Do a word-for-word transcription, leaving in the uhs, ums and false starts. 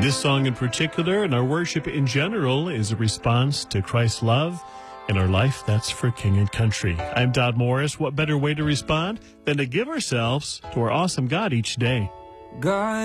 This song in particular, and our worship in general, is a response to Christ's love in our life that's for King and Country. I'm Dodd Morris. What better way to respond than to give ourselves to our awesome God each day? God